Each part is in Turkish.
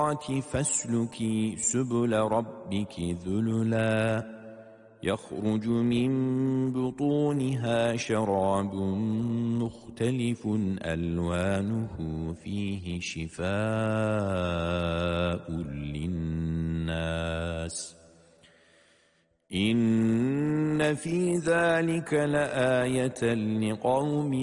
فاسلكي سبل ربك ذللا يخرج من بطونها شراب مختلف ألوانه فيه شفاء للناس إن في ذلك لآية لقوم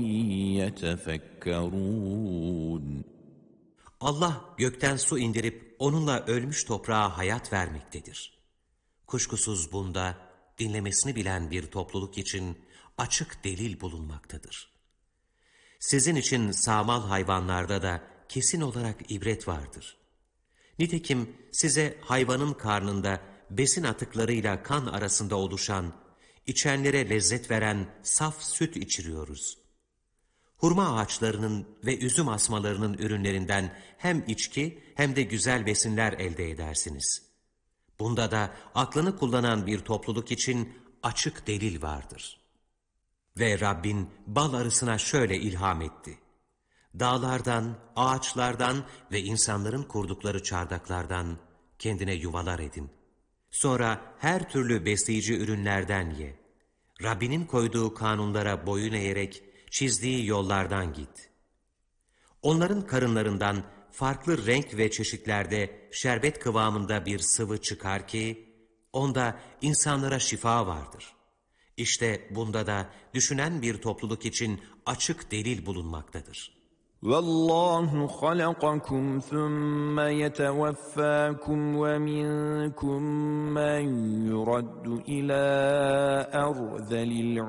يتفكرون. Allah gökten su indirip onunla ölmüş toprağa hayat vermektedir. Kuşkusuz bunda dinlemesini bilen bir topluluk için açık delil bulunmaktadır. Sizin için sağmal hayvanlarda da kesin olarak ibret vardır. Nitekim size hayvanın karnında besin atıklarıyla kan arasında oluşan, içenlere lezzet veren saf süt içiriyoruz. Hurma ağaçlarının ve üzüm asmalarının ürünlerinden hem içki hem de güzel besinler elde edersiniz. Bunda da aklını kullanan bir topluluk için açık delil vardır. Ve Rabbin bal arısına şöyle ilham etti. Dağlardan, ağaçlardan ve insanların kurdukları çardaklardan kendine yuvalar edin. Sonra her türlü besleyici ürünlerden ye. Rabbinin koyduğu kanunlara boyun eğerek çizdiği yollardan git. Onların karınlarından farklı renk ve çeşitlerde şerbet kıvamında bir sıvı çıkar ki, onda insanlara şifa vardır. İşte bunda da düşünen bir topluluk için açık delil bulunmaktadır. وَاللّٰهُ خَلَقَكُمْ ثُمَّ يَتَوَفَّاكُمْ وَمِنْكُمْ مَنْ يُرَدُّ إِلَى أَرْذَلِ الْعُمُرِ